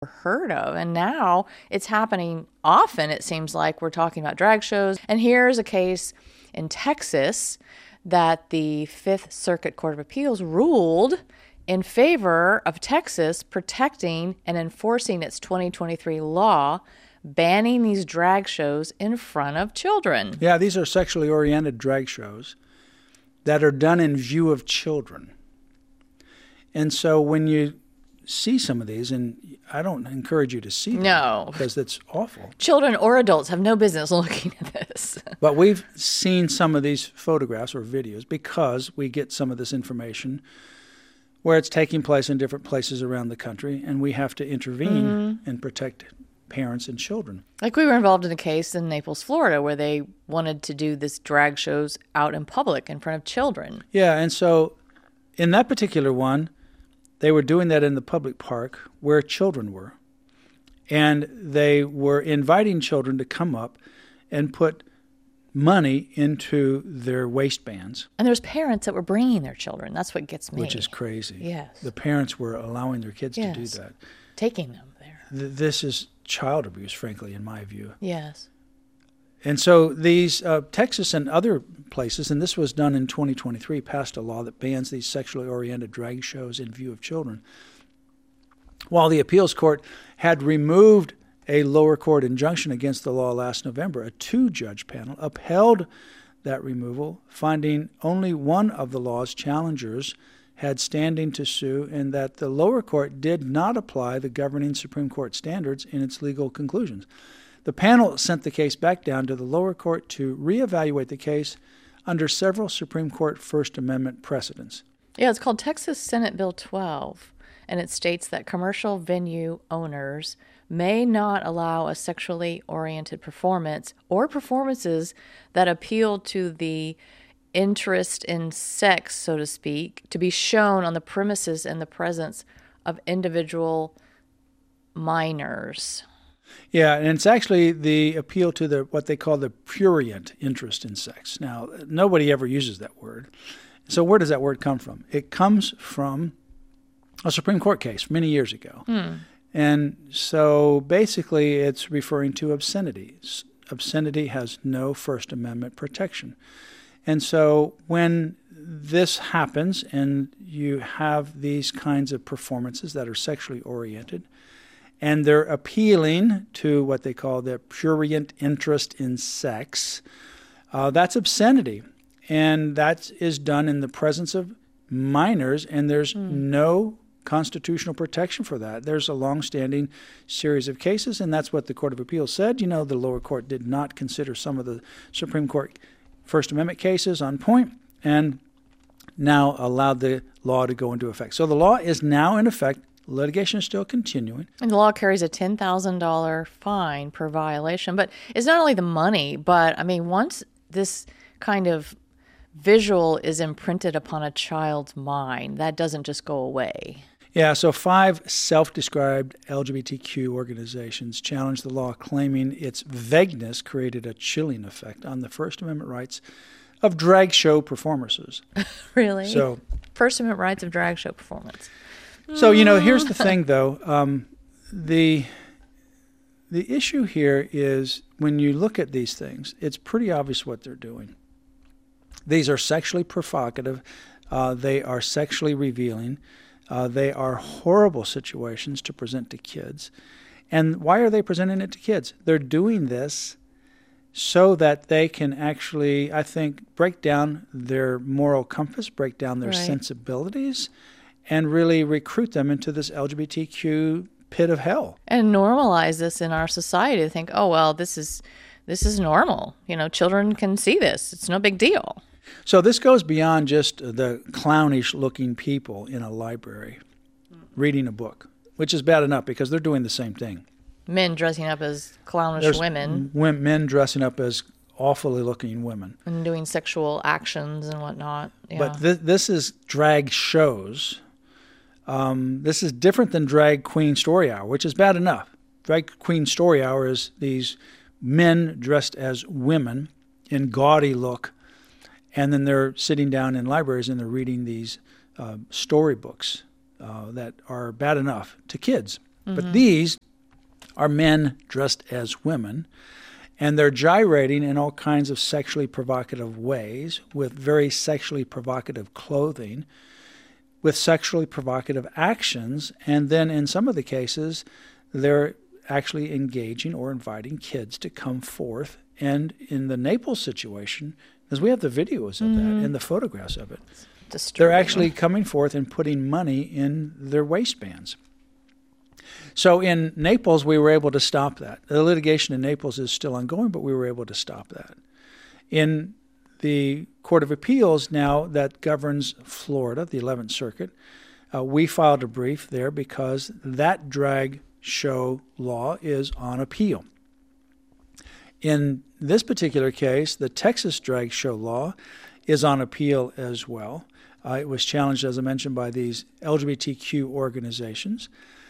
heard of. And now it's happening often, it seems like. We're talking about drag shows. And here's a case in Texas that the Fifth Circuit Court of Appeals ruled in favor of Texas protecting and enforcing its 2023 law banning these drag shows in front of children. Yeah, these are sexually oriented drag shows that are done in view of children. And so when you see some of these, and I don't encourage you to see them. No. Because it's awful. Children or adults have no business looking at this. But we've seen some of these photographs or videos because we get some of this information where it's taking place in different places around the country, and we have to intervene and protect parents and children. Like we were involved in a case in Naples, Florida, where they wanted to do this drag shows out in public in front of children. Yeah, and so in that particular one, they were doing that in the public park where children were. And they were inviting children to come up and put money into their waistbands. And there's parents that were bringing their children. That's what gets me. Which is crazy. Yes. The parents were allowing their kids to do that. Taking them there. This is child abuse, frankly, in my view. Yes. And so these Texas and other places, and this was done in 2023, passed a law that bans these sexually oriented drag shows in view of children. While the appeals court had removed a lower court injunction against the law last November, a 2-judge panel upheld that removal, finding only one of the law's challengers had standing to sue, and that the lower court did not apply the governing Supreme Court standards in its legal conclusions. The panel sent the case back down to the lower court to reevaluate the case under several Supreme Court First Amendment precedents. Yeah, it's called Texas Senate Bill 12, and it states that commercial venue owners may not allow a sexually oriented performance or performances that appeal to the interest in sex, so to speak, to be shown on the premises in the presence of individual minors. Yeah, and it's actually the appeal to what they call the prurient interest in sex. Now, nobody ever uses that word. So where does that word come from? It comes from a Supreme Court case many years ago. And so basically it's referring to obscenity. Obscenity has no First Amendment protection. And so when this happens and you have these kinds of performances that are sexually oriented, and they're appealing to what they call the prurient interest in sex, that's obscenity. And that is done in the presence of minors, and there's no constitutional protection for that. There's a long-standing series of cases, and that's what the Court of Appeals said. You know, the lower court did not consider some of the Supreme Court First Amendment cases on point, and now allowed the law to go into effect. So the law is now in effect. Litigation is still continuing. And the law carries a $10,000 fine per violation. But it's not only the money, but, I mean, once this kind of visual is imprinted upon a child's mind, that doesn't just go away. Yeah, so 5 self-described LGBTQ organizations challenged the law, claiming its vagueness created a chilling effect on the First Amendment rights of drag show performers. Really? So, First Amendment rights of drag show performance. So, you know, here's the thing, though. The issue here is when you look at these things, it's pretty obvious what they're doing. These are sexually provocative. They are sexually revealing. They are horrible situations to present to kids. And why are they presenting it to kids? They're doing this so that they can actually, I think, break down their moral compass, break down their sensibilities, and really recruit them into this LGBTQ pit of hell. And normalize this in our society to think, oh, well, this is normal. You know, children can see this. It's no big deal. So this goes beyond just the clownish-looking people in a library reading a book, which is bad enough because they're doing the same thing. Men dressing up as clownish women. Men dressing up as awfully looking women. And doing sexual actions and whatnot. Yeah. But this is drag shows. This is different than Drag Queen Story Hour, which is bad enough. Drag Queen Story Hour is these men dressed as women in gaudy look, and then they're sitting down in libraries and they're reading these storybooks that are bad enough to kids. But these are men dressed as women, and they're gyrating in all kinds of sexually provocative ways with very sexually provocative clothing, with sexually provocative actions, and then in some of the cases, they're actually engaging or inviting kids to come forth. And in the Naples situation, because we have the videos of that and the photographs of it, they're actually coming forth and putting money in their waistbands. So in Naples, we were able to stop that. The litigation in Naples is still ongoing, but we were able to stop that. In the Court of Appeals now that governs Florida, the 11th Circuit, we filed a brief there because that drag show law is on appeal. In this particular case, the Texas drag show law is on appeal as well. It was challenged, as I mentioned, by these LGBTQ organizations.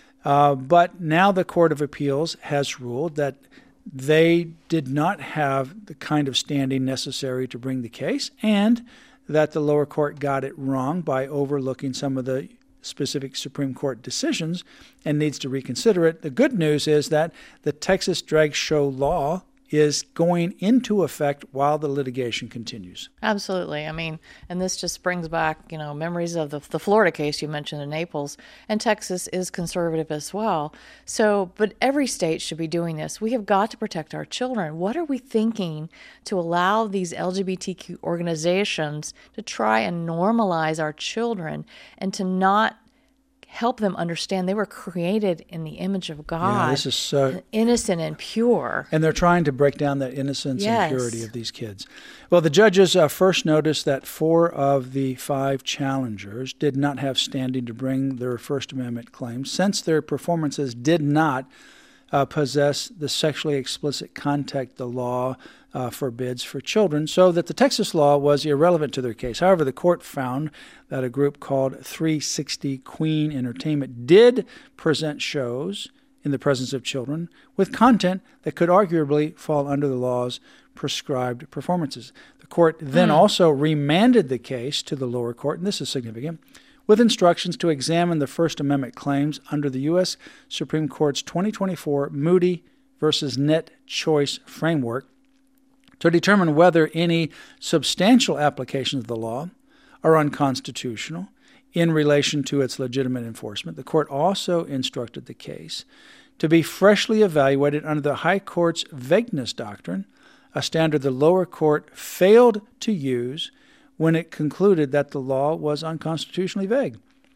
But now the Court of Appeals has ruled that they did not have the kind of standing necessary to bring the case, and that the lower court got it wrong by overlooking some of the specific Supreme Court decisions and needs to reconsider it. The good news is that the Texas drag show law is going into effect while the litigation continues. Absolutely. I mean, and this just brings back, memories of the Florida case you mentioned in Naples, and Texas is conservative as well. So, but every state should be doing this. We have got to protect our children. What are we thinking to allow these LGBTQ organizations to try and normalize our children and to not help them understand they were created in the image of God, this is so innocent and pure. And they're trying to break down that innocence and purity of these kids. Well, the judges first noticed that 4 of the 5 challengers did not have standing to bring their First Amendment claims, since their performances did not possess the sexually explicit content the law forbids for children, so that the Texas law was irrelevant to their case. However, the court found that a group called 360 Queen Entertainment did present shows in the presence of children with content that could arguably fall under the law's prescribed performances. The court then also remanded the case to the lower court, and this is significant, with instructions to examine the First Amendment claims under the U.S. Supreme Court's 2024 Moody versus Net Choice framework to determine whether any substantial applications of the law are unconstitutional in relation to its legitimate enforcement. The court also instructed the case to be freshly evaluated under the High Court's vagueness doctrine, a standard the lower court failed to use when it concluded that the law was unconstitutionally vague.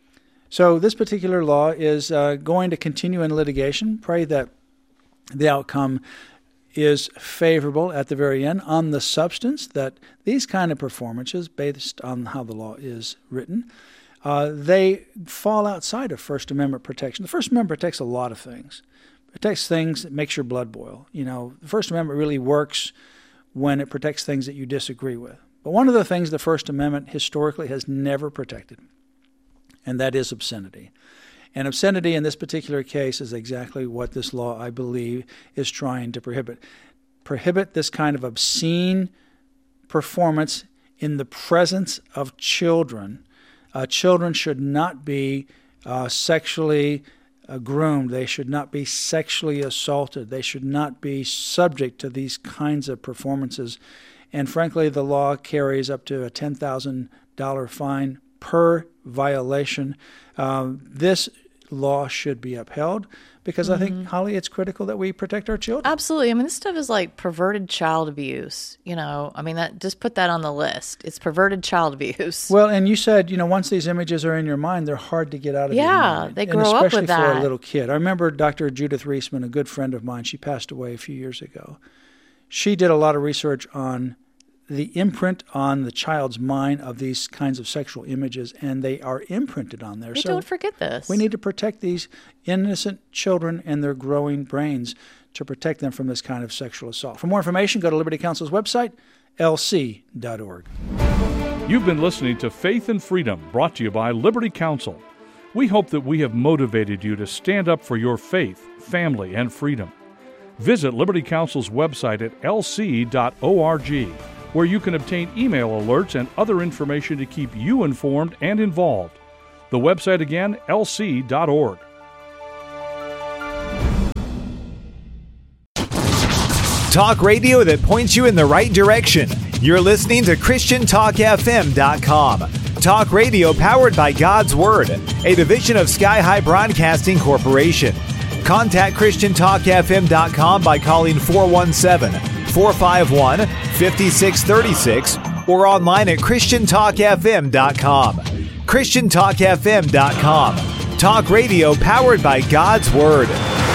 So this particular law is going to continue in litigation. Pray that the outcome is favorable at the very end on the substance, that these kind of performances, based on how the law is written, they fall outside of First Amendment protection. The First Amendment protects a lot of things. It protects things that makes your blood boil. The First Amendment really works when it protects things that you disagree with. But one of the things the First Amendment historically has never protected, and that is obscenity. And obscenity in this particular case is exactly what this law, I believe, is trying to prohibit. Prohibit this kind of obscene performance in the presence of children. Children should not be sexually groomed. They should not be sexually assaulted. They should not be subject to these kinds of performances. And frankly, the law carries up to a $10,000 fine per violation. This law should be upheld because I think, Holly, it's critical that we protect our children. Absolutely. I mean, this stuff is like perverted child abuse. That just put that on the list. It's perverted child abuse. Well, and you said, once these images are in your mind, they're hard to get out of your mind. Yeah, they grow up with that. And especially for a little kid. I remember Dr. Judith Reisman, a good friend of mine. She passed away a few years ago. She did a lot of research on the imprint on the child's mind of these kinds of sexual images, and they are imprinted on there. So don't forget this. We need to protect these innocent children and their growing brains to protect them from this kind of sexual assault. For more information, go to Liberty Counsel's website, lc.org. You've been listening to Faith and Freedom, brought to you by Liberty Counsel. We hope that we have motivated you to stand up for your faith, family, and freedom. Visit Liberty Counsel's website at lc.org, where you can obtain email alerts and other information to keep you informed and involved. The website again, lc.org. Talk radio that points you in the right direction. You're listening to ChristianTalkFM.com. Talk radio powered by God's Word, a division of Sky High Broadcasting Corporation. Contact ChristianTalkFM.com by calling 417-451-5636 or online at ChristianTalkFM.com. ChristianTalkFM.com. Talk radio powered by God's Word.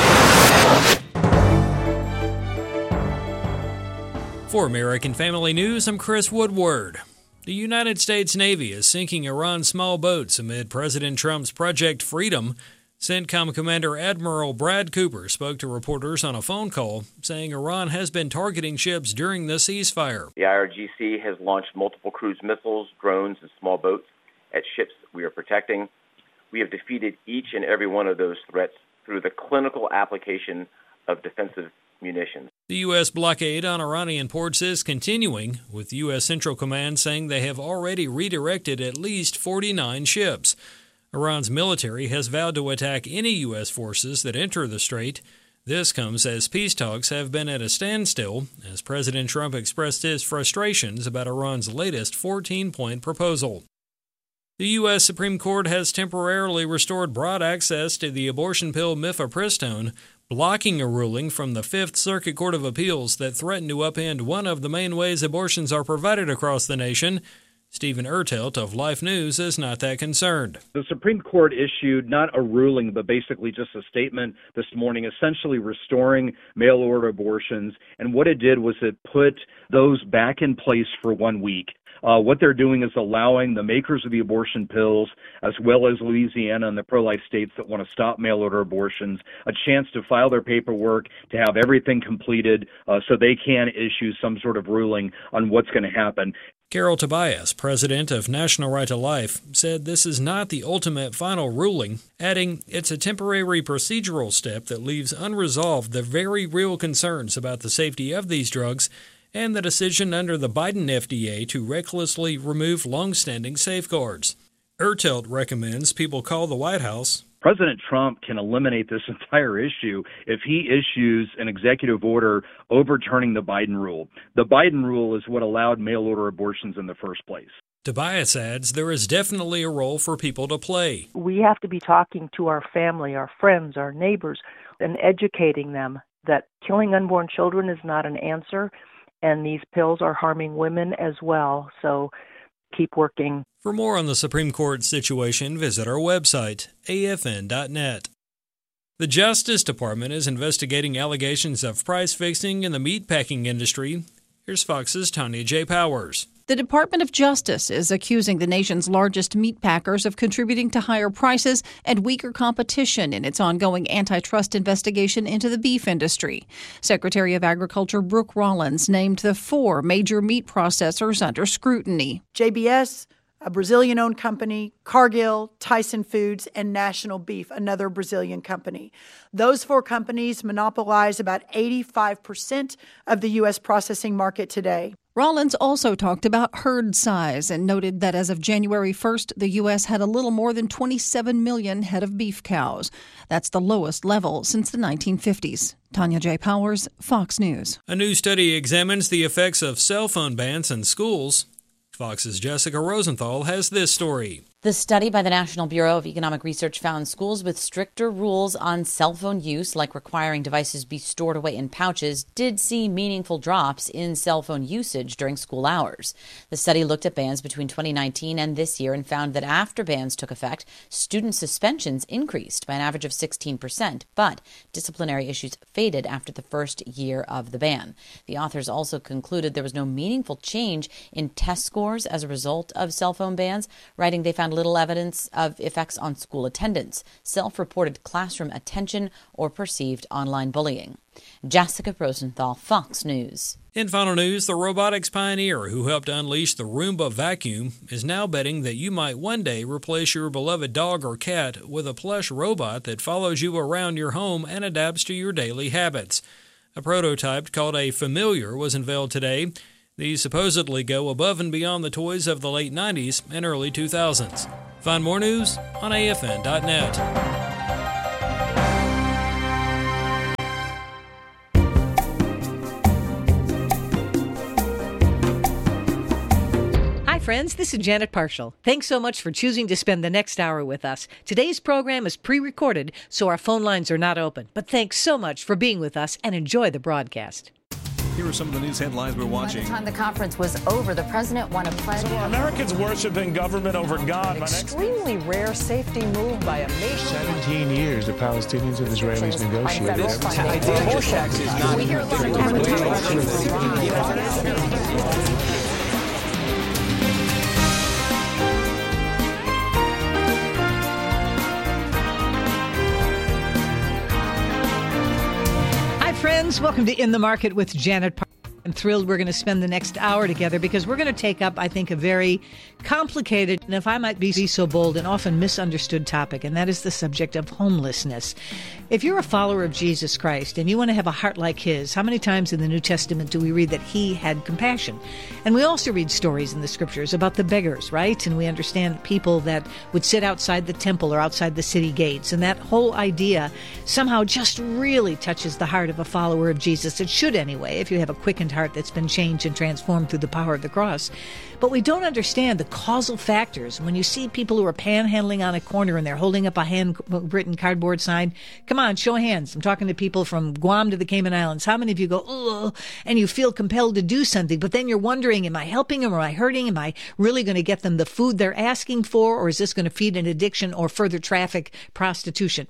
For American Family News, I'm Chris Woodward. The United States Navy is sinking Iran's small boats amid President Trump's Project Freedom. CENTCOM Commander Admiral Brad Cooper spoke to reporters on a phone call, saying Iran has been targeting ships during the ceasefire. The IRGC has launched multiple cruise missiles, drones, and small boats at ships we are protecting. We have defeated each and every one of those threats through the clinical application of defensive munitions. The U.S. blockade on Iranian ports is continuing, with U.S. Central Command saying they have already redirected at least 49 ships. Iran's military has vowed to attack any U.S. forces that enter the strait. This comes as peace talks have been at a standstill, as President Trump expressed his frustrations about Iran's latest 14-point proposal. The U.S. Supreme Court has temporarily restored broad access to the abortion pill mifepristone, blocking a ruling from the Fifth Circuit Court of Appeals that threatened to upend one of the main ways abortions are provided across the nation. Stephen Ertelt of Life News is not that concerned. The Supreme Court issued not a ruling, but basically just a statement this morning, essentially restoring mail-order abortions. And what it did was it put those back in place for 1 week. What they're doing is allowing the makers of the abortion pills, as well as Louisiana and the pro-life states that want to stop mail-order abortions, a chance to file their paperwork, to have everything completed so they can issue some sort of ruling on what's going to happen. Carol Tobias, president of National Right to Life, said this is not the ultimate final ruling, adding it's a temporary procedural step that leaves unresolved the very real concerns about the safety of these drugs and the decision under the Biden FDA to recklessly remove long-standing safeguards. Ertelt recommends people call the White House. President Trump can eliminate this entire issue if he issues an executive order overturning the Biden rule. The Biden rule is what allowed mail-order abortions in the first place. Tobias adds there is definitely a role for people to play. We have to be talking to our family, our friends, our neighbors, and educating them that killing unborn children is not an answer. And these pills are harming women as well, so keep working. For more on the Supreme Court situation, visit our website, afn.net. The Justice Department is investigating allegations of price fixing in the meatpacking industry. Here's Fox's Tanya J. Powers. The Department of Justice is accusing the nation's largest meat packers of contributing to higher prices and weaker competition in its ongoing antitrust investigation into the beef industry. Secretary of Agriculture Brooke Rollins named the 4 major meat processors under scrutiny. JBS, a Brazilian-owned company, Cargill, Tyson Foods, and National Beef, another Brazilian company. Those 4 companies monopolize about 85% of the U.S. processing market today. Rollins also talked about herd size and noted that as of January 1st, the U.S. had a little more than 27 million head of beef cows. That's the lowest level since the 1950s. Tanya J. Powers, Fox News. A new study examines the effects of cell phone bans in schools. Fox's Jessica Rosenthal has this story. The study by the National Bureau of Economic Research found schools with stricter rules on cell phone use, like requiring devices be stored away in pouches, did see meaningful drops in cell phone usage during school hours. The study looked at bans between 2019 and this year and found that after bans took effect, student suspensions increased by an average of 16%, but disciplinary issues faded after the first year of the ban. The authors also concluded there was no meaningful change in test scores as a result of cell phone bans, writing they found little evidence of effects on school attendance, self-reported classroom attention, or perceived online bullying. Jessica Rosenthal, Fox News. In final news, the robotics pioneer who helped unleash the Roomba vacuum is now betting that you might one day replace your beloved dog or cat with a plush robot that follows you around your home and adapts to your daily habits. A prototype called a Familiar was unveiled today. These supposedly go above and beyond the toys of the late 90s and early 2000s. Find more news on afn.net. friends. This is Janet Parshall. Thanks so much for choosing to spend the next hour with us. Today's program is pre-recorded, so our phone lines are not open. But thanks so much for being with us and enjoy the broadcast. Here are some of the news headlines we're watching. By the time the conference was over, the president won a pledge. So Americans worshiping government over God. An extremely rare safety move by a nation. 17 years the Palestinians and Israelis negotiated. Tax is not. We hear a lot of Friends, welcome to In the Market with Janet Parker. I'm thrilled we're going to spend the next hour together because we're going to take up, I think, a very complicated, and if I might be so bold, an often misunderstood topic, and that is the subject of homelessness. If you're a follower of Jesus Christ and you want to have a heart like his, how many times in the New Testament do we read that he had compassion? And we also read stories in the scriptures about the beggars, right? And we understand people that would sit outside the temple or outside the city gates. And that whole idea somehow just really touches the heart of a follower of Jesus. It should anyway, if you have a quickened heart that's been changed and transformed through the power of the cross. But we don't understand the causal factors. When you see people who are panhandling on a corner and they're holding up a handwritten cardboard sign, come on, show hands. I'm talking to people from Guam to the Cayman Islands. How many of you go, ugh, and you feel compelled to do something, but then you're wondering, am I helping them? Am I hurting? Am I really going to get them the food they're asking for? Or is this going to feed an addiction or further traffic prostitution?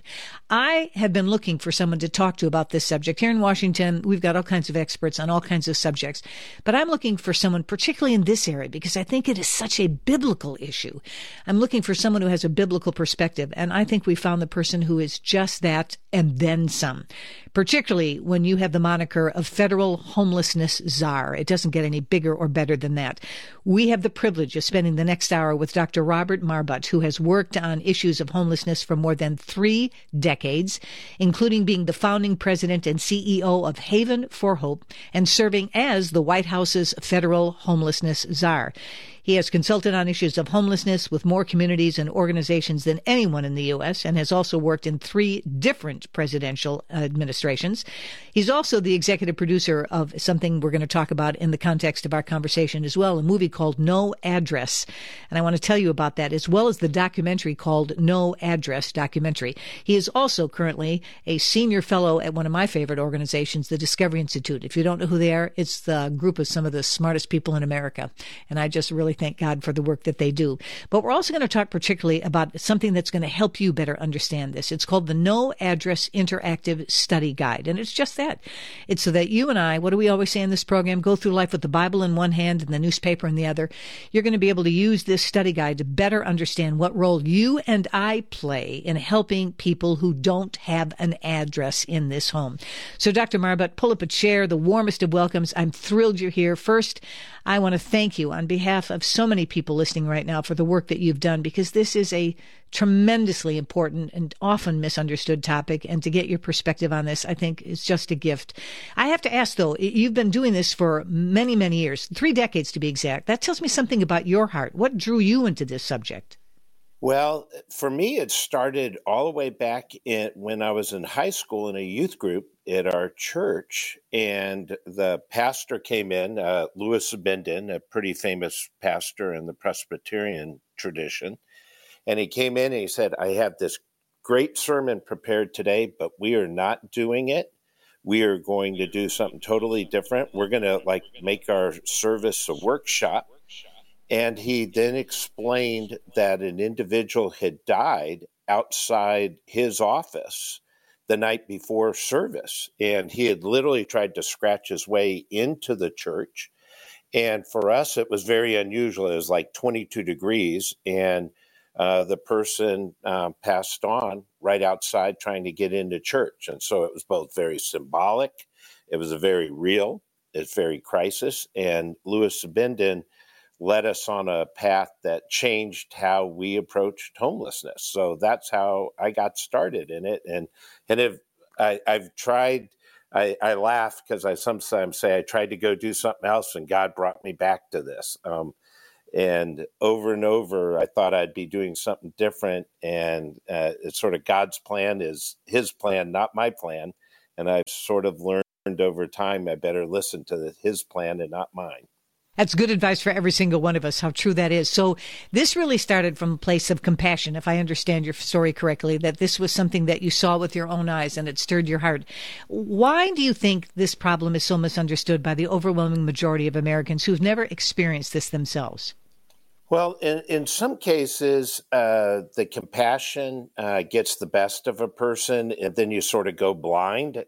I have been looking for someone to talk to about this subject. Here in Washington, we've got all kinds of experts on all kinds of subjects, but I'm looking for someone particularly in this area because I think it is such a biblical issue. I'm looking for someone who has a biblical perspective, and I think we found the person who is just that and then some, particularly when you have the moniker of federal homelessness czar. It doesn't get any bigger or better than that. We have the privilege of spending the next hour with Dr. Robert Marbut, who has worked on issues of homelessness for more than 3 decades, including being the founding president and CEO of Haven for Hope and serving as the White House's federal homelessness czar. He has consulted on issues of homelessness with more communities and organizations than anyone in the U.S. and has also worked in 3 different presidential administrations. He's also the executive producer of something we're going to talk about in the context of our conversation as well, a movie called No Address. And I want to tell you about that, as well as the documentary called No Address documentary. He is also currently a senior fellow at one of my favorite organizations, the Discovery Institute. If you don't know who they are, it's the group of some of the smartest people in America. And I just really thank God for the work that they do. But we're also going to talk particularly about something that's going to help you better understand this. It's called the No Address Interactive Study Guide. And it's just that. It's so that you and I, what do we always say in this program, go through life with the Bible in one hand and the newspaper in the other. You're going to be able to use this study guide to better understand what role you and I play in helping people who don't have an address in this home. So Dr. Marbut, pull up a chair, the warmest of welcomes. I'm thrilled you're here. First, I want to thank you on behalf of so many people listening right now for the work that you've done, because this is a tremendously important and often misunderstood topic. And to get your perspective on this, I think is just a gift. I have to ask, though, you've been doing this for many, many years, 3 decades to be exact. That tells me something about your heart. What drew you into this subject? Well, for me, it started all the way back when I was in high school in a youth group at our church, and the pastor came in, Louis Abindon, a pretty famous pastor in the Presbyterian tradition, and he came in and he said, I have this great sermon prepared today, but we are not doing it. We are going to do something totally different. We're going to make our service a workshop. And he then explained that an individual had died outside his office the night before service. And he had literally tried to scratch his way into the church. And for us, it was very unusual. It was like 22 degrees. And the person passed on right outside trying to get into church. And so it was both very symbolic. It was a very real, it's very crisis. And Louis Abindon led us on a path that changed how we approached homelessness. So that's how I got started in it. And if I've tried, I laugh because I sometimes say I tried to go do something else and God brought me back to this. And over, I thought I'd be doing something different. And it's sort of God's plan is his plan, not my plan. And I've sort of learned over time, I better listen to his plan and not mine. That's good advice for every single one of us, how true that is. So this really started from a place of compassion, if I understand your story correctly, that this was something that you saw with your own eyes and it stirred your heart. Why do you think this problem is so misunderstood by the overwhelming majority of Americans who've never experienced this themselves? Well, in some cases, the compassion gets the best of a person, and then you sort of go blind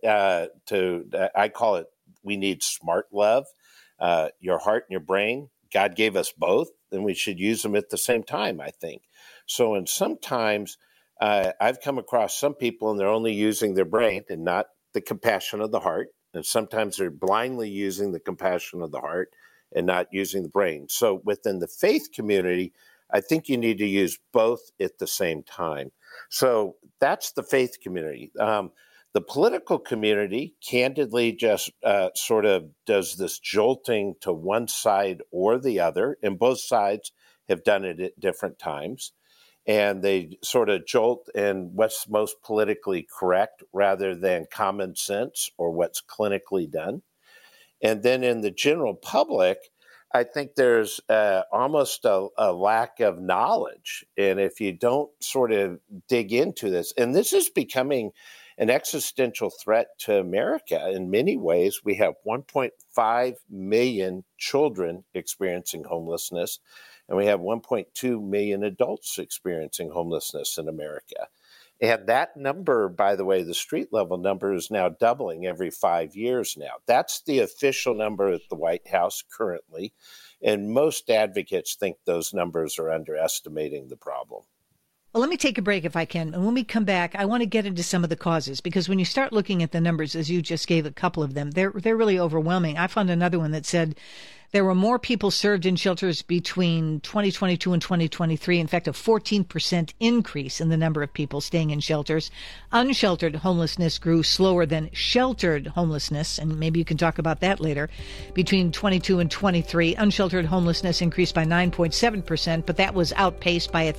I call it, we need smart love. Your heart and your brain, God gave us both, and we should use them at the same time, I think. So, and sometimes I've come across some people and they're only using their brain and not the compassion of the heart. And sometimes they're blindly using the compassion of the heart and not using the brain. So within the faith community, I think you need to use both at the same time. So that's the faith community. The political community candidly just sort of does this jolting to one side or the other, and both sides have done it at different times. And they sort of jolt in what's most politically correct rather than common sense or what's clinically done. And then in the general public, I think there's almost a lack of knowledge. And if you don't sort of dig into this, and this is becoming an existential threat to America in many ways. We have 1.5 million children experiencing homelessness, and we have 1.2 million adults experiencing homelessness in America. And that number, by the way, the street level number is now doubling every 5 years now. That's the official number at the White House currently. And most advocates think those numbers are underestimating the problem. Well, let me take a break if I can. And when we come back, I want to get into some of the causes, because when you start looking at the numbers, as you just gave a couple of them, they're really overwhelming. I found another one that said there were more people served in shelters between 2022 and 2023. In fact, a 14% increase in the number of people staying in shelters. Unsheltered homelessness grew slower than sheltered homelessness, and maybe you can talk about that later. Between 22 and 23, unsheltered homelessness increased by 9.7%, but that was outpaced by a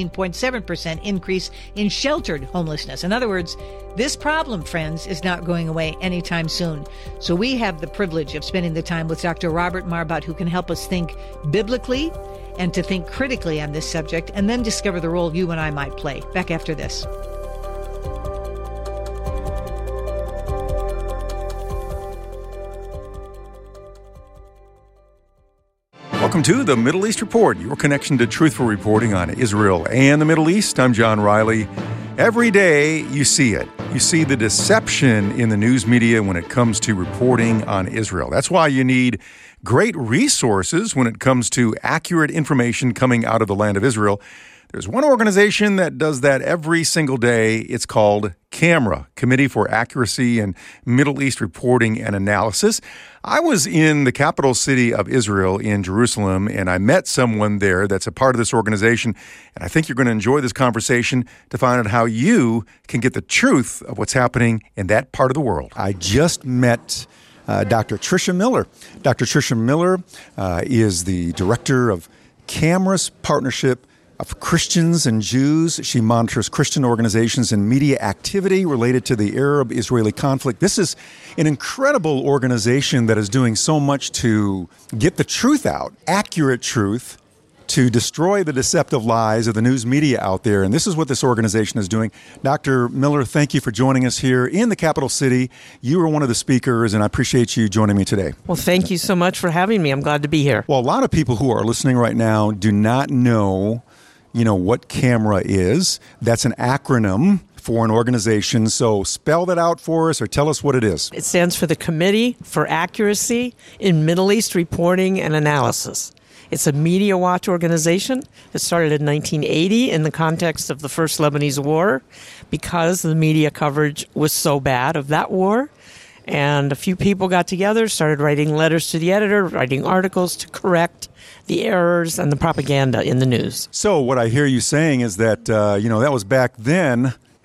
13.7% increase in sheltered homelessness. In other words, this problem, friends, is not going away anytime soon. So we have the privilege of spending the time with Dr. Robert Marbut, who can help us think biblically and to think critically on this subject, and then discover the role you and I might play. Back after this. Welcome to the Middle East Report, your connection to truthful reporting on Israel and the Middle East. I'm John Riley. Every day you see it. You see the deception in the news media when it comes to reporting on Israel. That's why you need great resources when it comes to accurate information coming out of the land of Israel. There's one organization that does that every single day. It's called CAMERA, Committee for Accuracy and Middle East Reporting and Analysis. I was in the capital city of Israel in Jerusalem, and I met someone there that's a part of this organization. And I think you're going to enjoy this conversation to find out how you can get the truth of what's happening in that part of the world. I just met Dr. Tricia Miller. Dr. Tricia Miller is the director of CAMERA's partnership of Christians and Jews. She monitors Christian organizations and media activity related to the Arab-Israeli conflict. This is an incredible organization that is doing so much to get the truth out, accurate truth, to destroy the deceptive lies of the news media out there. And this is what this organization is doing. Dr. Miller, thank you for joining us here in the capital city. You are one of the speakers, and I appreciate you joining me today. Well, thank you so much for having me. I'm glad to be here. Well, a lot of people who are listening right now do not know what CAMERA is. That's an acronym for an organization. So spell that out for us or tell us what it is. It stands for the Committee for Accuracy in Middle East Reporting and Analysis. It's a media watch organization that started in 1980 in the context of the First Lebanese War because the media coverage was so bad of that war. And a few people got together, started writing letters to the editor, writing articles to correct the errors and the propaganda in the news. So what I hear you saying is that, that was back then.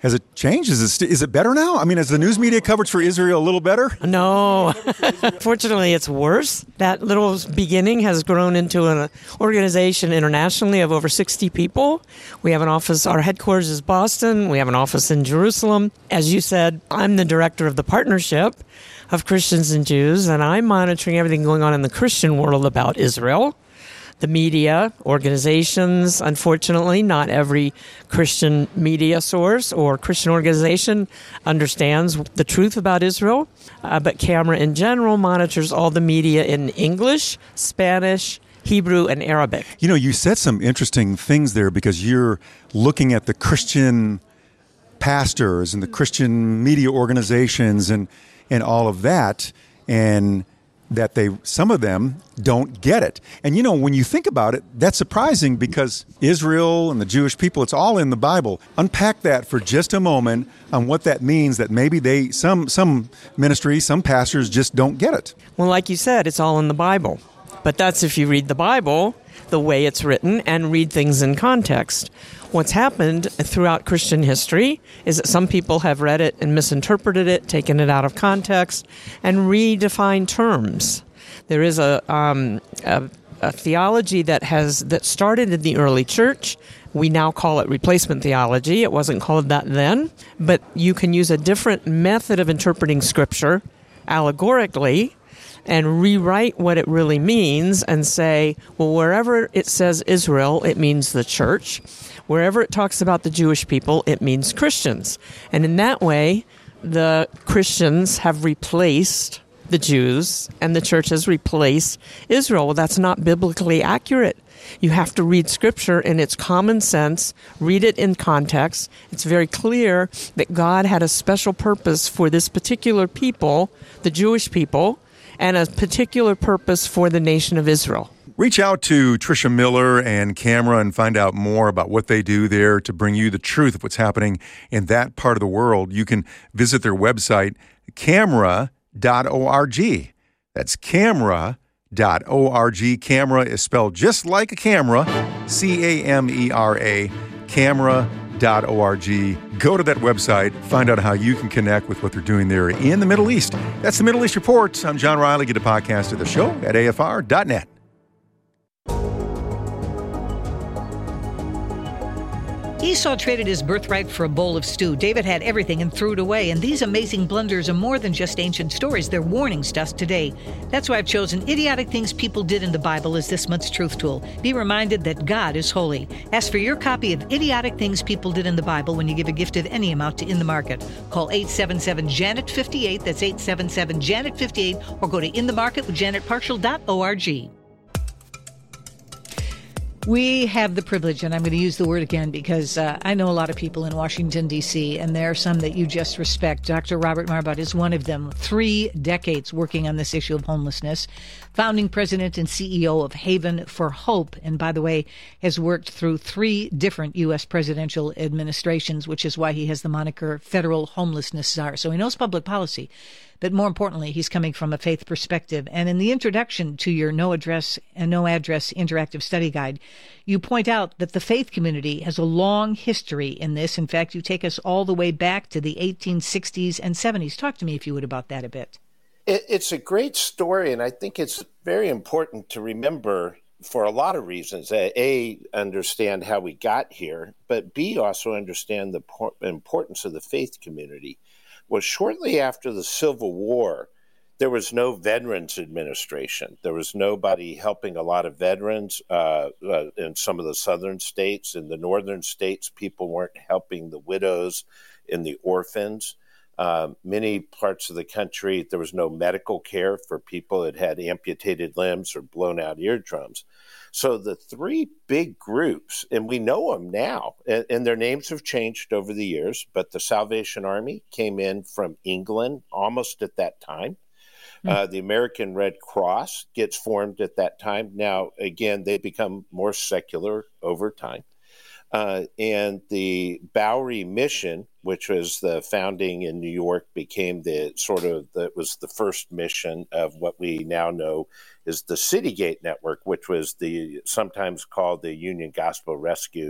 Has it changed? Is it better now? I mean, is the news media coverage for Israel a little better? No. Fortunately, it's worse. That little beginning has grown into an organization internationally of over 60 people. We have an office, our headquarters is Boston. We have an office in Jerusalem. As you said, I'm the director of the Partnership of Christians and Jews, and I'm monitoring everything going on in the Christian world about Israel. The media, organizations, unfortunately, not every Christian media source or Christian organization understands the truth about Israel, but CAMERA in general monitors all the media in English, Spanish, Hebrew, and Arabic. You know, you said some interesting things there because you're looking at the Christian pastors and the Christian media organizations and all of that, and that some of them don't get it. And you know, when you think about it, that's surprising because Israel and the Jewish people, it's all in the Bible. Unpack that for just a moment on what that means, that maybe some ministries, some pastors just don't get it. Well, like you said, it's all in the Bible. But that's if you read the Bible the way it's written and read things in context. What's happened throughout Christian history is that some people have read it and misinterpreted it, taken it out of context, and redefined terms. There is a theology that started in the early church. We now call it replacement theology. It wasn't called that then, but you can use a different method of interpreting Scripture allegorically and rewrite what it really means and say, well, wherever it says Israel, it means the church. Wherever it talks about the Jewish people, it means Christians. And in that way, the Christians have replaced the Jews and the church has replaced Israel. Well, that's not biblically accurate. You have to read Scripture in its common sense, read it in context. It's very clear that God had a special purpose for this particular people, the Jewish people, and a particular purpose for the nation of Israel. Reach out to Tricia Miller and CAMERA and find out more about what they do there to bring you the truth of what's happening in that part of the world. You can visit their website, camera.org. That's camera.org. CAMERA is spelled just like a camera, C-A-M-E-R-A, camera.org. Go to that website, find out how you can connect with what they're doing there in the Middle East. That's the Middle East Report. I'm John Riley. Get a podcast of the show at afr.net. Esau traded his birthright for a bowl of stew. David had everything and threw it away. And these amazing blunders are more than just ancient stories. They're warnings to us today. That's why I've chosen Idiotic Things People Did in the Bible as this month's truth tool. Be reminded that God is holy. Ask for your copy of Idiotic Things People Did in the Bible when you give a gift of any amount to In the Market. Call 877-JANET-58. That's 877-JANET-58. Or go to inthemarketwithjanetparshall.org. We have the privilege, and I'm going to use the word again because I know a lot of people in Washington, D.C., and there are some that you just respect. Dr. Robert Marbut is one of them. 3 decades working on this issue of homelessness. Founding president and CEO of Haven for Hope, and by the way, has worked through 3 different U.S. presidential administrations, which is why he has the moniker Federal Homelessness Czar. So he knows public policy. But more importantly, he's coming from a faith perspective. And in the introduction to your No Address interactive study guide, you point out that the faith community has a long history in this. In fact, you take us all the way back to the 1860s and 70s. Talk to me, if you would, about that a bit. It's a great story, and I think it's very important to remember for a lot of reasons. A, understand how we got here, but B, also understand the importance of the faith community. Well, shortly after the Civil War, there was no Veterans Administration. There was nobody helping a lot of veterans in some of the southern states. In the northern states, people weren't helping the widows and the orphans. Many parts of the country, there was no medical care for people that had amputated limbs or blown out eardrums. So the 3 big groups, and we know them now, and their names have changed over the years, but the Salvation Army came in from England almost at that time. The American Red Cross gets formed at that time. Now, again, they become more secular over time. And the Bowery Mission, which was the founding in New York, became that was the first mission of what we now know is the Citygate Network, which was sometimes called the Union Gospel Rescue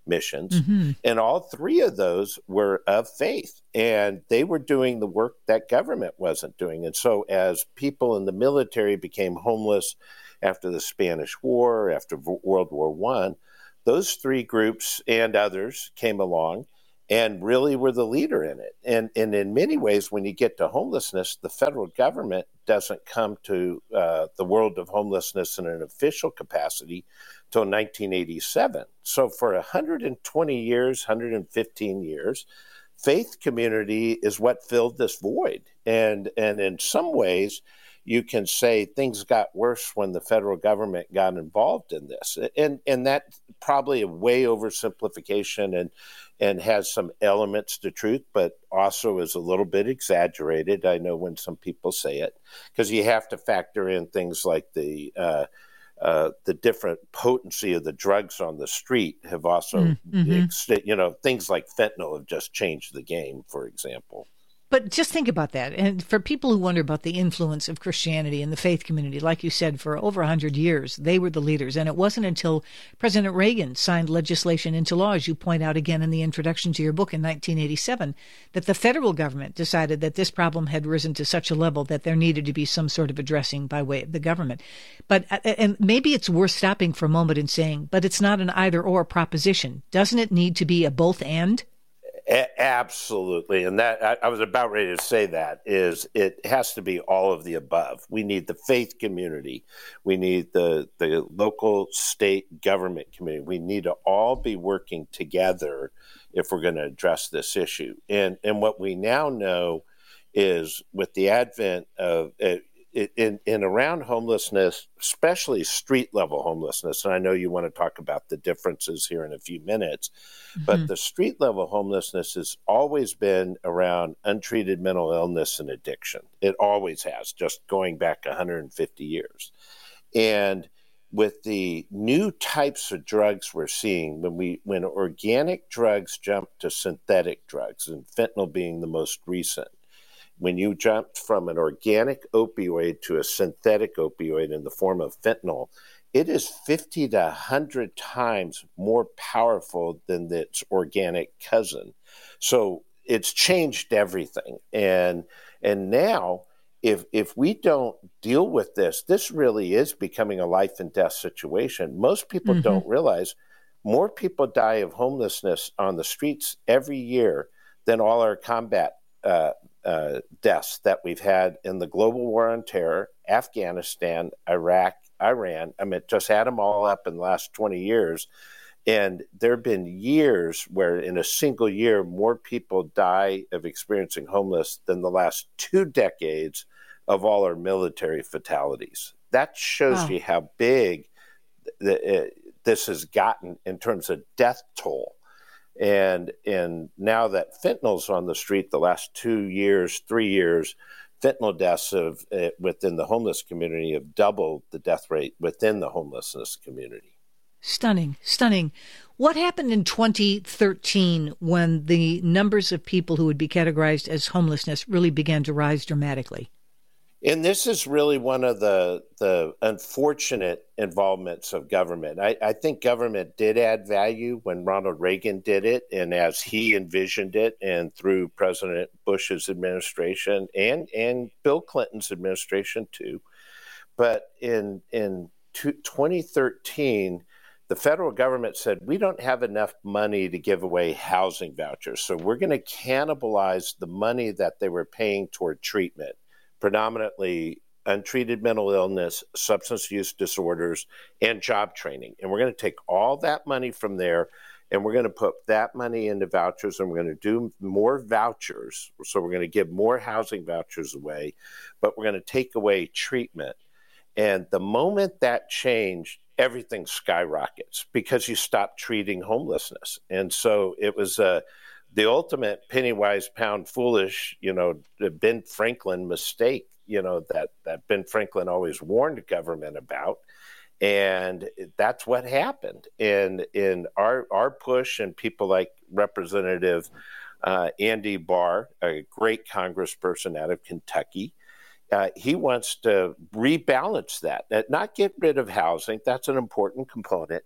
missions. And all three of those were of faith, and they were doing the work that government wasn't doing. And so as people in the military became homeless after the Spanish War, after World War I, those three groups and others came along and really were the leader in it. And in many ways, when you get to homelessness, the federal government doesn't come to the world of homelessness in an official capacity till 1987. So for 120 years, 115 years, faith community is what filled this void. And in some ways, you can say things got worse when the federal government got involved in this. And that's probably a way oversimplification and has some elements to truth, but also is a little bit exaggerated. I know when some people say it, because you have to factor in things like the different potency of the drugs on the street have also, things like fentanyl have just changed the game, for example. But just think about that. And for people who wonder about the influence of Christianity in the faith community, like you said, for over 100 years, they were the leaders. And it wasn't until President Reagan signed legislation into law, as you point out again in the introduction to your book in 1987, that the federal government decided that this problem had risen to such a level that there needed to be some sort of addressing by way of the government. But and maybe it's worth stopping for a moment and saying, but it's not an either-or proposition. Doesn't it need to be a both-and? Absolutely. And that I was about ready to say that is it has to be all of the above. We need the faith community. We need the local state government community. We need to all be working together if we're going to address this issue. And what we now know is with the advent of in around homelessness, especially street level homelessness, and I know you want to talk about the differences here in a few minutes, but the street level homelessness has always been around untreated mental illness and addiction. It always has, just going back 150 years. And with the new types of drugs we're seeing, when organic drugs jump to synthetic drugs, and fentanyl being the most recent, when you jumped from an organic opioid to a synthetic opioid in the form of fentanyl, it is 50 to 100 times more powerful than its organic cousin. So it's changed everything. And now, if we don't deal with this really is becoming a life and death situation. Most people don't realize more people die of homelessness on the streets every year than all our combat deaths that we've had in the global war on terror, Afghanistan, Iraq, Iran. I mean, just add them all up in the last 20 years. And there have been years where in a single year, more people die of experiencing homeless than the last 2 decades of all our military fatalities. That shows you how big this has gotten in terms of death toll. And now that fentanyl's on the street, the last 2 years, 3 years, fentanyl deaths within the homeless community have doubled the death rate within the homelessness community. Stunning, stunning. What happened in 2013 when the numbers of people who would be categorized as homelessness really began to rise dramatically? And this is really one of the unfortunate involvements of government. I think government did add value when Ronald Reagan did it and as he envisioned it, and through President Bush's administration and Bill Clinton's administration too. But in 2013, the federal government said, we don't have enough money to give away housing vouchers, so we're going to cannibalize the money that they were paying toward treatment, predominantly untreated mental illness, substance use disorders, and job training. And we're going to take all that money from there, and we're going to put that money into vouchers, and we're going to do more vouchers. So we're going to give more housing vouchers away, but we're going to take away treatment. And the moment that changed, everything skyrockets because you stop treating homelessness. And so it was the ultimate penny wise, pound foolish, Ben Franklin mistake, that Ben Franklin always warned government about. And that's what happened. And in our push, and people like Representative Andy Barr, a great congressperson out of Kentucky, he wants to rebalance that, not get rid of housing. That's an important component,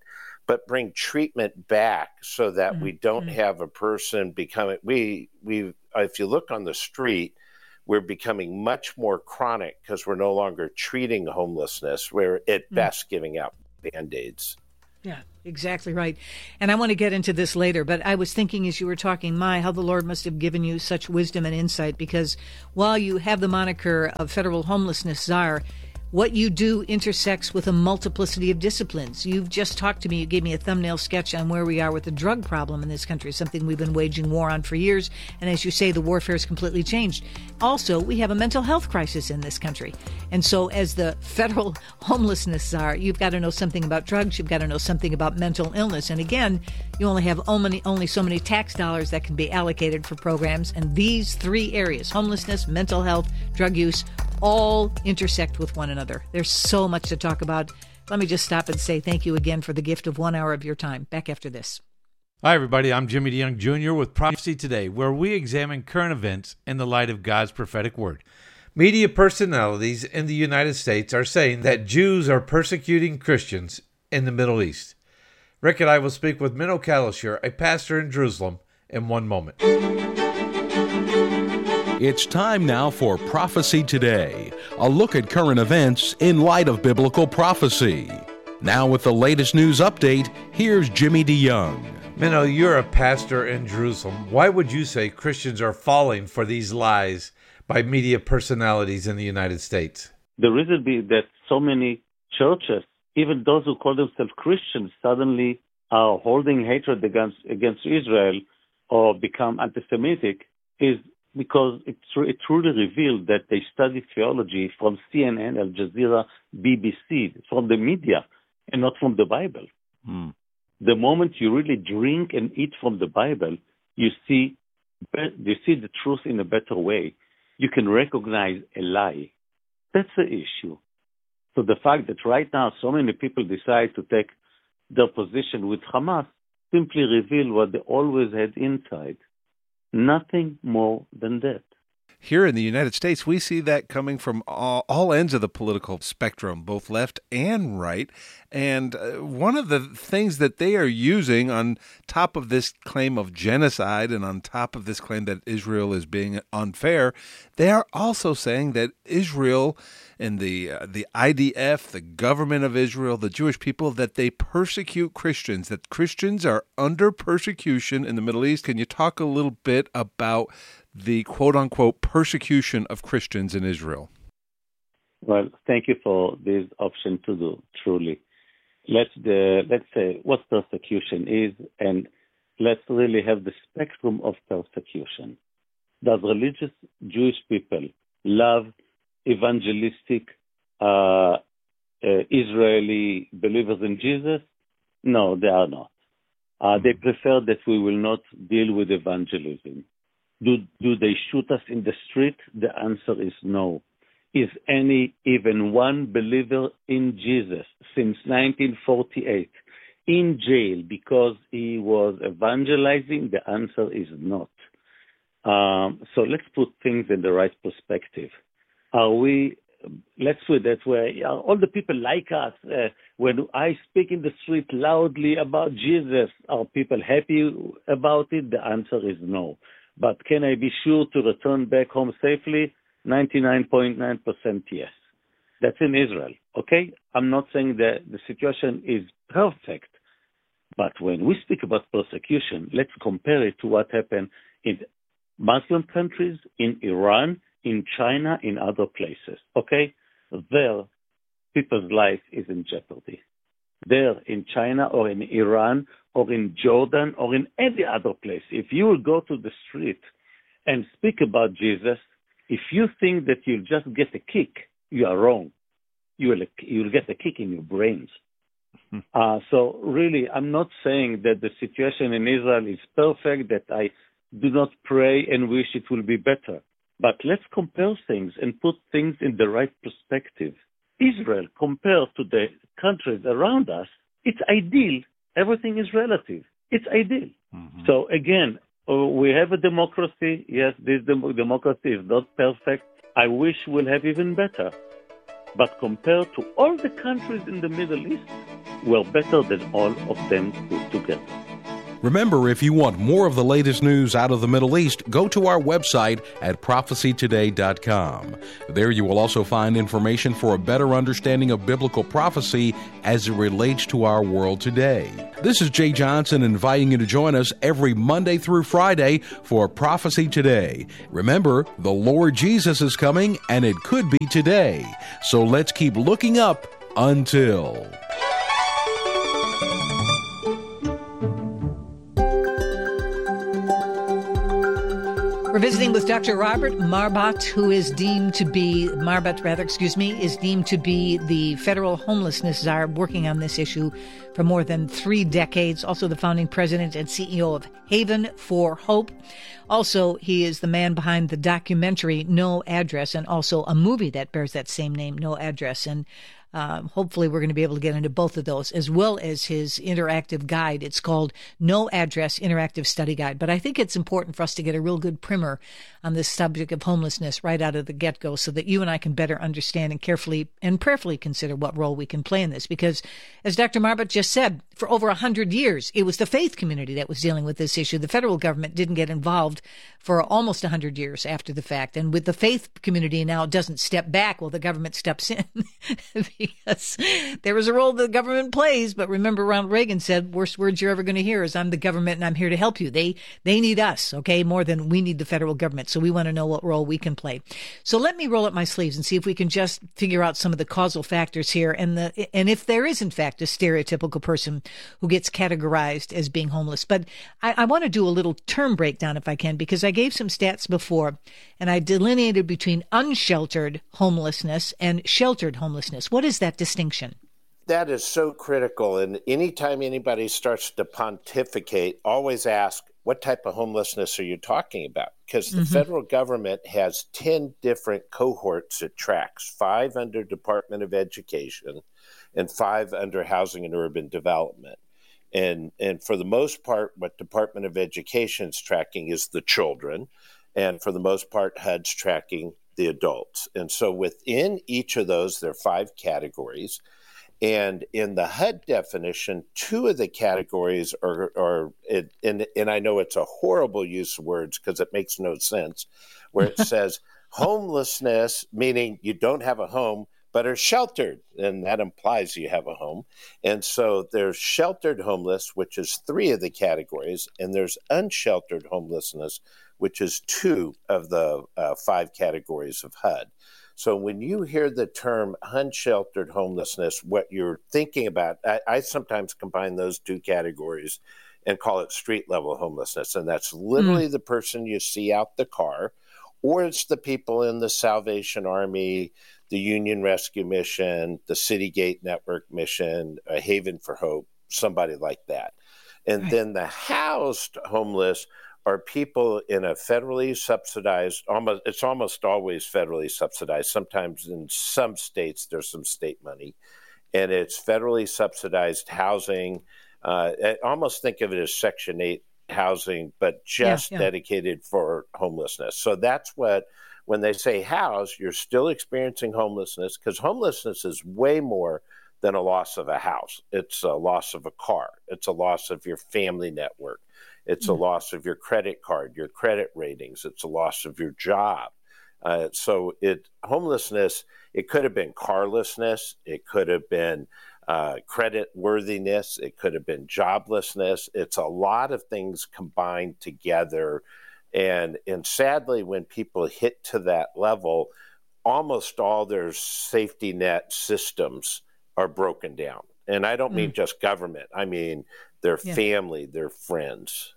but bring treatment back so that we don't have a person becoming, if you look on the street, we're becoming much more chronic because we're no longer treating homelessness. We're at best giving out Band-Aids. Yeah, exactly right. And I want to get into this later, but I was thinking as you were talking, how the Lord must have given you such wisdom and insight, because while you have the moniker of federal homelessness czar, what you do intersects with a multiplicity of disciplines. You've just talked to me, you gave me a thumbnail sketch on where we are with the drug problem in this country, something we've been waging war on for years. And as you say, the warfare has completely changed. Also, we have a mental health crisis in this country. And so as the federal homelessness czar, you've got to know something about drugs, you've got to know something about mental illness. And again, you only have only so many tax dollars that can be allocated for programs. And these three areas, homelessness, mental health, drug use, all intersect with one another. There's so much to talk about. Let me just stop and say thank you again for the gift of 1 hour of your time. Back after this. Hi, everybody. I'm Jimmy DeYoung Jr. with Prophecy Today, where we examine current events in the light of God's prophetic word. Media personalities in the United States are saying that Jews are persecuting Christians in the Middle East. Rick and I will speak with Menno Kalisher, a pastor in Jerusalem, in one moment. It's time now for Prophecy Today, a look at current events in light of biblical prophecy. Now with the latest news update, here's Jimmy DeYoung. Menno, you're a pastor in Jerusalem. Why would you say Christians are falling for these lies by media personalities in the United States? The reason being that so many churches, even those who call themselves Christians, suddenly are holding hatred against Israel or become anti-Semitic, is because it truly revealed that they study theology from CNN, Al Jazeera, BBC, from the media, and not from the Bible. The moment you really drink and eat from the Bible, you see the truth in a better way. You can recognize a lie. That's the issue. So the fact that right now so many people decide to take their position with Hamas simply reveal what they always had inside. Nothing more than that. Here in the United States, we see that coming from all ends of the political spectrum, both left and right. And one of the things that they are using on top of this claim of genocide and on top of this claim that Israel is being unfair, they are also saying that Israel and the IDF, the government of Israel, the Jewish people, that they persecute Christians, that Christians are under persecution in the Middle East. Can you talk a little bit about the quote-unquote persecution of Christians in Israel? Well, thank you for this option to do, truly. Let's say what persecution is, and let's really have the spectrum of persecution. Does religious Jewish people love evangelistic Israeli believers in Jesus? No, they are not. They prefer that we will not deal with evangelism. Do they shoot us in the street? The answer is no. Is even one believer in Jesus since 1948 in jail because he was evangelizing? The answer is not. So let's put things in the right perspective. Let's put it that way, are all the people like us, when I speak in the street loudly about Jesus, are people happy about it? The answer is no. But can I be sure to return back home safely? 99.9% yes. That's in Israel, okay? I'm not saying that the situation is perfect, but when we speak about persecution, let's compare it to what happened in Muslim countries, in Iran, in China, in other places, okay? There, people's life is in jeopardy. There, in China or in Iran or in Jordan or in any other place, if you will go to the street and speak about Jesus, if you think that you'll just get a kick, you are wrong. You'll get a kick in your brains. So really, I'm not saying that the situation in Israel is perfect, that I do not pray and wish it will be better. But let's compare things and put things in the right perspective. Israel, compared to the countries around us, it's ideal. Everything is relative. It's ideal. So again, we have a democracy. Yes, this democracy is not perfect. I wish we'll have even better. But compared to all the countries in the Middle East, were better than all of them put together. Remember, if you want more of the latest news out of the Middle East, go to our website at prophecytoday.com. There you will also find information for a better understanding of biblical prophecy as it relates to our world today. This is Jay Johnson inviting you to join us every Monday through Friday for Prophecy Today. Remember, the Lord Jesus is coming, and it could be today. So let's keep looking up until... We're visiting with Dr. Robert Marbot, who is deemed to be, is deemed to be the federal homelessness czar, working on this issue for more than 3 decades. Also the founding president and CEO of Haven for Hope. Also, he is the man behind the documentary No Address, and also a movie that bears that same name, No Address. And hopefully we're going to be able to get into both of those, as well as his interactive guide. It's called No Address Interactive Study Guide. But I think it's important for us to get a real good primer on this subject of homelessness right out of the get-go, so that you and I can better understand and carefully and prayerfully consider what role we can play in this. Because, as Dr. Marbot just said, for over 100 years, it was the faith community that was dealing with this issue. The federal government didn't get involved for almost 100 years after the fact. And with the faith community now, it doesn't step back while the government steps in. Because there is a role the government plays. But remember, Ronald Reagan said, worst words you're ever going to hear is, I'm the government and I'm here to help you. They need us, okay, more than we need the federal government. So we want to know what role we can play. So let me roll up my sleeves and see if we can just figure out some of the causal factors here, and if there is, in fact, a stereotypical person who gets categorized as being homeless. But I want to do a little term breakdown, if I can, because I gave some stats before, and I delineated between unsheltered homelessness and sheltered homelessness. What is that distinction? That is so critical. And anytime anybody starts to pontificate, always ask, what type of homelessness are you talking about? Because the federal government has 10 different cohorts it tracks, 5 under Department of Education and 5 under Housing and Urban Development. And for the most part, what Department of Education is tracking is the children. And for the most part, HUD's tracking the adults. And so within each of those, there are 5 categories. And in the HUD definition, 2 of the categories are and I know it's a horrible use of words because it makes no sense, where it says homelessness, meaning you don't have a home, but are sheltered, and that implies you have a home. And so there's sheltered homeless, which is 3 of the categories, and there's unsheltered homelessness, which is 2 of the 5 categories of HUD. So when you hear the term unsheltered homelessness, what you're thinking about, I sometimes combine those 2 categories and call it street level homelessness. And that's literally the person you see out the car, or it's the people in the Salvation Army, the Union Rescue Mission, the City Gate Network Mission, a Haven for Hope, somebody like that. And then the housed homeless are people in a federally subsidized, it's almost always federally subsidized. Sometimes in some states, there's some state money, and it's federally subsidized housing. I almost think of it as Section 8 housing, but just dedicated for homelessness. So that's what, when they say house, you're still experiencing homelessness, because homelessness is way more than a loss of a house. It's a loss of a car. It's a loss of your family network. It's a loss of your credit card, your credit ratings. It's a loss of your job. So homelessness, it could have been carlessness. It could have been credit worthiness. It could have been joblessness. It's a lot of things combined together. And sadly, when people hit to that level, almost all their safety net systems are broken down. And I don't mean just government. I mean their family, their friends.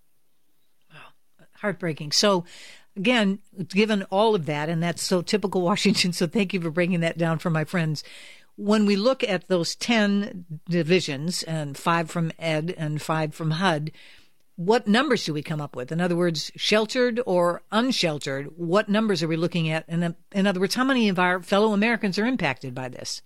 Wow, heartbreaking. So, again, given all of that, and that's so typical Washington, so thank you for breaking that down for my friends. When we look at those 10 divisions, and 5 from ED and 5 from HUD, what numbers do we come up with? In other words, sheltered or unsheltered, what numbers are we looking at? And in other words, how many of our fellow Americans are impacted by this?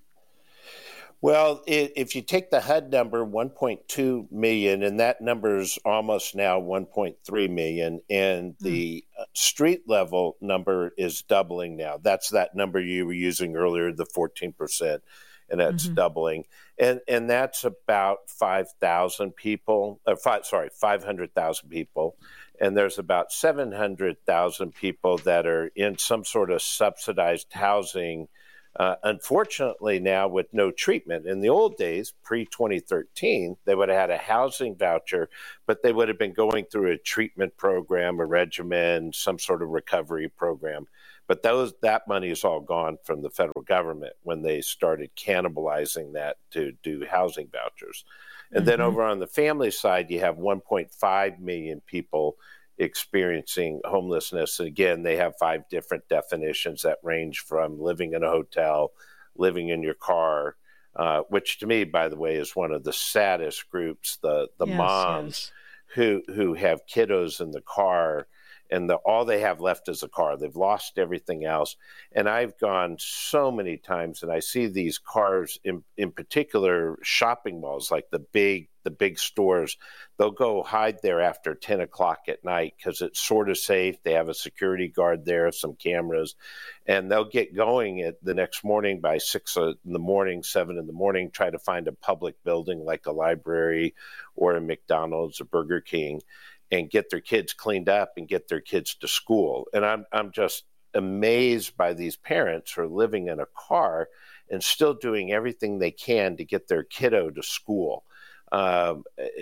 Well, if you take the HUD number, 1.2 million, and that number is almost now 1.3 million, and the street level number is doubling now. That's that number you were using earlier, the 14%. and that's doubling. And that's about 5,000 people, 500,000 people. And there's about 700,000 people that are in some sort of subsidized housing, unfortunately now with no treatment. In the old days, pre-2013, they would have had a housing voucher, but they would have been going through a treatment program, a regimen, some sort of recovery program. But that money is all gone from the federal government when they started cannibalizing that to do housing vouchers. And then over on the family side, you have 1.5 million people experiencing homelessness. And again, they have 5 different definitions that range from living in a hotel, living in your car, which to me, by the way, is one of the saddest groups, the moms who have kiddos in the car, and all they have left is a car. They've lost everything else. And I've gone so many times, and I see these cars in particular shopping malls, like the big stores. They'll go hide there after 10 o'clock at night because it's sort of safe. They have a security guard there, some cameras, and they'll get going the next morning by 6 in the morning, 7 in the morning, try to find a public building like a library or a McDonald's, a Burger King, and get their kids cleaned up and get their kids to school. And I'm just amazed by these parents who are living in a car and still doing everything they can to get their kiddo to school. And,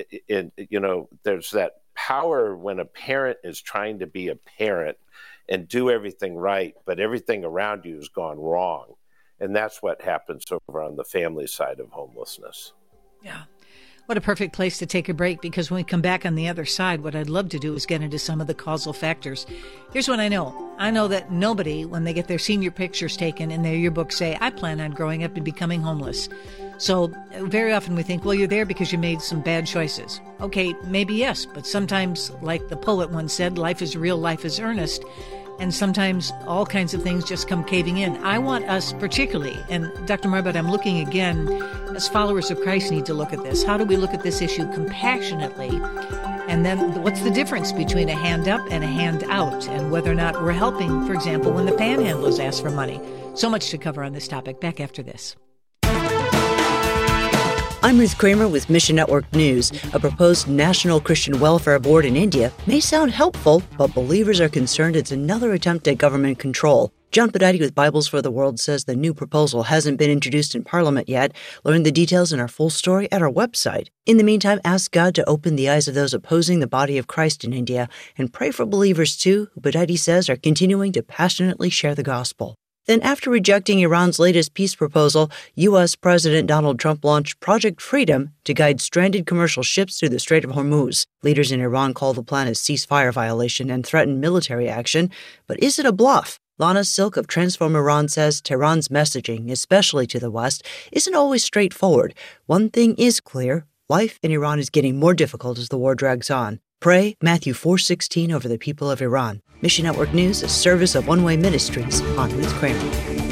there's that power when a parent is trying to be a parent and do everything right, but everything around you has gone wrong. And that's what happens over on the family side of homelessness. Yeah. What a perfect place to take a break, because when we come back on the other side, what I'd love to do is get into some of the causal factors. Here's what I know. I know that nobody, when they get their senior pictures taken in their yearbook, say, I plan on growing up and becoming homeless. So very often we think, well, you're there because you made some bad choices. Okay, maybe yes, but sometimes, like the poet once said, life is real, life is earnest. And sometimes all kinds of things just come caving in. I want us particularly, and Dr. Marbut, I'm looking again, as followers of Christ need to look at this. How do we look at this issue compassionately? And then what's the difference between a hand up and a hand out? And whether or not we're helping, for example, when the panhandlers ask for money. So much to cover on this topic. Back after this. I'm Ruth Kramer with Mission Network News. A proposed National Christian Welfare Board in India may sound helpful, but believers are concerned it's another attempt at government control. John Podati with Bibles for the World says the new proposal hasn't been introduced in Parliament yet. Learn the details in our full story at our website. In the meantime, ask God to open the eyes of those opposing the body of Christ in India, and pray for believers too, who Podati says are continuing to passionately share the gospel. Then, after rejecting Iran's latest peace proposal, U.S. President Donald Trump launched Project Freedom to guide stranded commercial ships through the Strait of Hormuz. Leaders in Iran call the plan a ceasefire violation and threaten military action. But is it a bluff? Lana Silk of Transform Iran says Tehran's messaging, especially to the West, isn't always straightforward. One thing is clear: life in Iran is getting more difficult as the war drags on. Pray Matthew 4:16 over the people of Iran. Mission Network News, a service of One Way Ministries. I'm Ruth Kramer.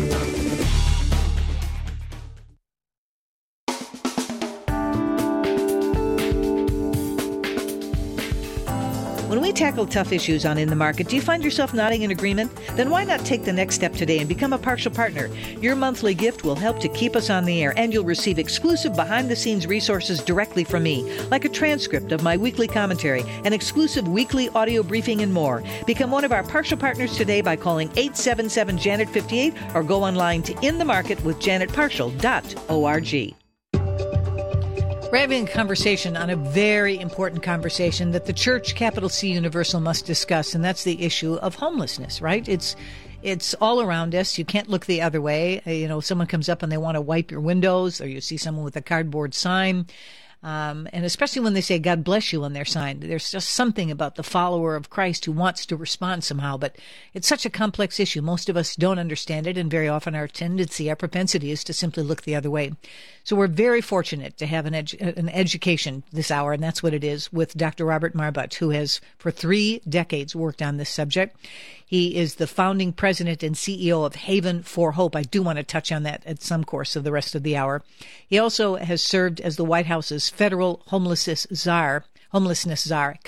When we tackle tough issues on In the Market, do you find yourself nodding in agreement? Then why not take the next step today and become a partial partner? Your monthly gift will help to keep us on the air, and you'll receive exclusive behind-the-scenes resources directly from me, like a transcript of my weekly commentary, an exclusive weekly audio briefing, and more. Become one of our partial partners today by calling 877-JANET-58 or go online to inthemarketwithjanetpartial.org. We're having a conversation on a very important conversation that the Church, capital C Universal, must discuss, and that's the issue of homelessness, right? It's all around us. You can't look the other way. Someone comes up and they want to wipe your windows, or you see someone with a cardboard sign. And especially when they say God bless you on their sign, there's just something about the follower of Christ who wants to respond somehow. But it's such a complex issue. Most of us don't understand it, and very often our tendency, our propensity is to simply look the other way. So we're very fortunate to have an education this hour, and that's what it is, with Dr. Robert Marbut, who has for 3 decades worked on this subject. He is the founding president and CEO of Haven for Hope. I do want to touch on that at some course of the rest of the hour. He also has served as the White House's federal homelessness czar, covering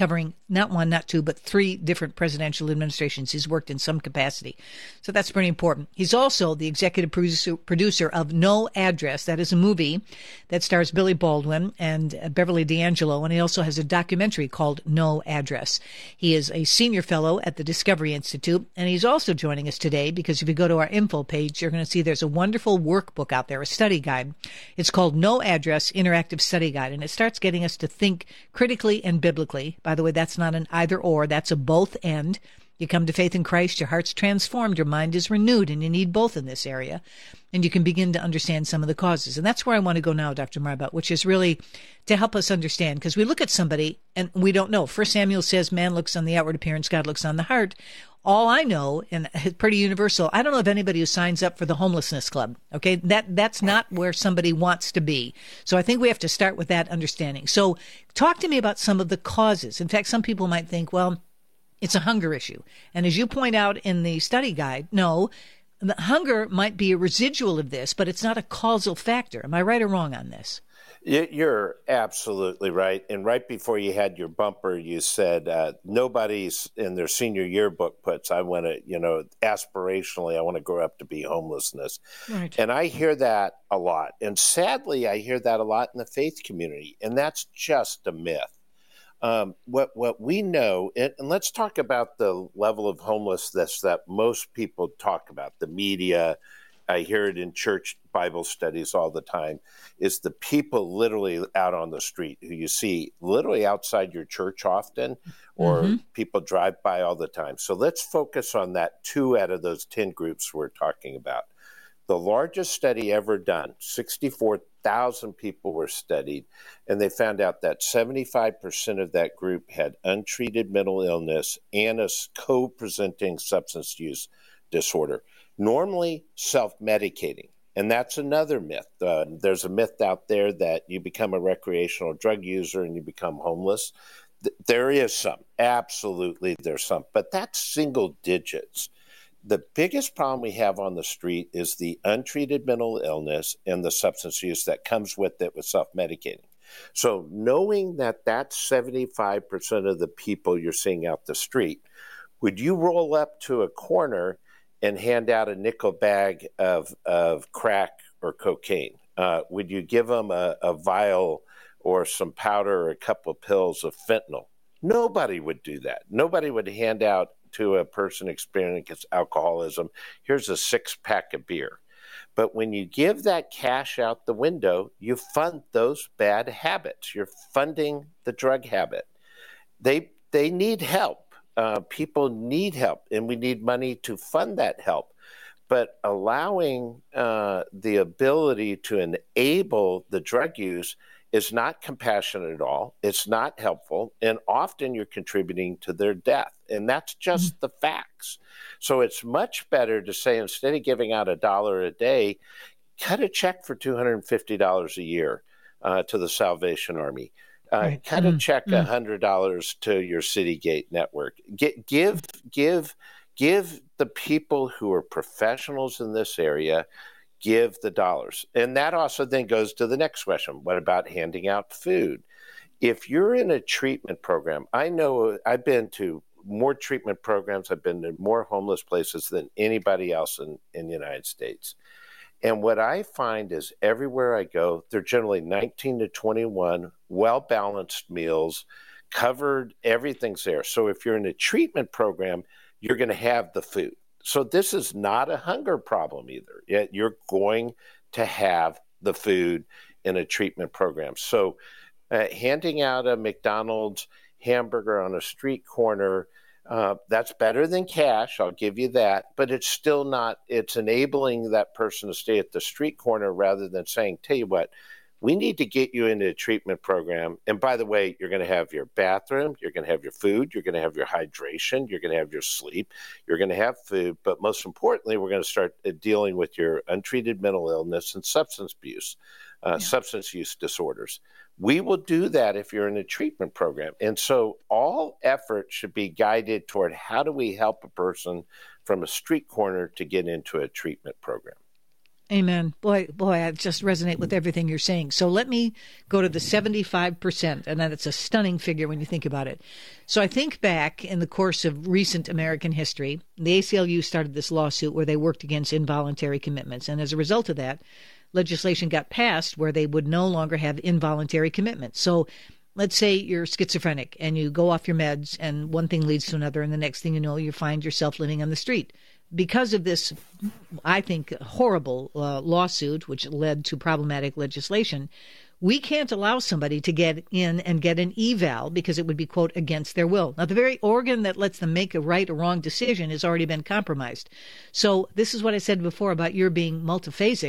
not one, not two, but 3 different presidential administrations. He's worked in some capacity. So that's pretty important. He's also the executive producer of No Address. That is a movie that stars Billy Baldwin and Beverly D'Angelo, and he also has a documentary called No Address. He is a senior fellow at the Discovery Institute, and he's also joining us today because if you go to our info page, you're going to see there's a wonderful workbook out there, a study guide. It's called No Address Interactive Study Guide, and it starts getting us to think critically and biblically. By the way, that's not an either or, that's a both and. You come to faith in Christ, your heart's transformed, your mind is renewed, and you need both in this area. And you can begin to understand some of the causes. And that's where I want to go now, Dr. Marbut, which is really to help us understand, because we look at somebody and we don't know. 1 Samuel says, man looks on the outward appearance, God looks on the heart. All I know, and it's pretty universal, I don't know of anybody who signs up for the homelessness club. Okay, that's not where somebody wants to be. So I think we have to start with that understanding. So talk to me about some of the causes. In fact, some people might think, well, it's a hunger issue. And as you point out in the study guide, no, the hunger might be a residual of this, but it's not a causal factor. Am I right or wrong on this? You're absolutely right. And right before you had your bumper, you said nobody's in their senior yearbook puts, I want to, aspirationally, I want to grow up to be homelessness. Right. And I hear that a lot. And sadly, I hear that a lot in the faith community. And that's just a myth. What we know, and let's talk about the level of homelessness that most people talk about, the media, I hear it in church Bible studies all the time, is the people literally out on the street who you see literally outside your church often, or people drive by all the time. So let's focus on that 2 out of those 10 groups we're talking about. The largest study ever done, 64,000 people were studied, and they found out that 75% of that group had untreated mental illness and a co-presenting substance use disorder, normally self-medicating. And that's another myth. There's a myth out there that you become a recreational drug user and you become homeless. There is some. Absolutely, there's some. But that's single digits. The biggest problem we have on the street is the untreated mental illness and the substance use that comes with it with self-medicating. So knowing that that's 75% of the people you're seeing out the street, would you roll up to a corner and hand out a nickel bag of crack or cocaine? Would you give them a vial or some powder or a couple of pills of fentanyl? Nobody would do that. Nobody would hand out to a person experiencing alcoholism, here's a 6-pack of beer. But when you give that cash out the window, you fund those bad habits. You're funding the drug habit. They need help. People need help, and we need money to fund that help. But allowing the ability to enable the drug use is not compassionate at all. It's not helpful. And often you're contributing to their death. And that's just the facts. So it's much better to say, instead of giving out $1 a day, cut a check for $250 a year to the Salvation Army. Cut a check $100 to your Citygate network. Give the people who are professionals in this area, give the dollars. And that also then goes to the next question. What about handing out food? If you're in a treatment program, I know I've been to more treatment programs, I've been to more homeless places than anybody else in the United States. And what I find is everywhere I go, they're generally 19 to 21, well-balanced meals, covered, everything's there. So if you're in a treatment program, you're going to have the food. So this is not a hunger problem either. Yet you're going to have the food in a treatment program. So handing out a McDonald's hamburger on a street corner, that's better than cash, I'll give you that, but it's still not, it's enabling that person to stay at the street corner rather than saying, tell you what, we need to get you into a treatment program. And by the way, you're going to have your bathroom, you're going to have your food, you're going to have your hydration, you're going to have your sleep, you're going to have food. But most importantly, we're going to start dealing with your untreated mental illness and substance abuse, substance use disorders. We will do that if you're in a treatment program. And so all effort should be guided toward how do we help a person from a street corner to get into a treatment program. Amen. Boy, I just resonate with everything you're saying. So let me go to the 75%, and that's a stunning figure when you think about it. So I think back in the course of recent American history, the ACLU started this lawsuit where they worked against involuntary commitments. And as a result of that, legislation got passed where they would no longer have involuntary commitments. So let's say you're schizophrenic and you go off your meds and one thing leads to another, and the next thing you know, you find yourself living on the street. Because of this, I think, horrible lawsuit, which led to problematic legislation, we can't allow somebody to get in and get an eval because it would be, quote, against their will. Now, the very organ that lets them make a right or wrong decision has already been compromised. So this is what I said before about your being multiphasic.